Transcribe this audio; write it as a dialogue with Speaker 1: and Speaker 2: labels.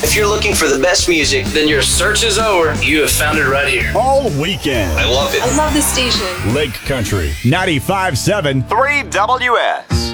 Speaker 1: If you're looking for the best music,
Speaker 2: then your search is over. You have found it right here.
Speaker 3: All weekend.
Speaker 1: I love it.
Speaker 4: I love this station.
Speaker 3: Lake Country 95.7
Speaker 5: 3WS.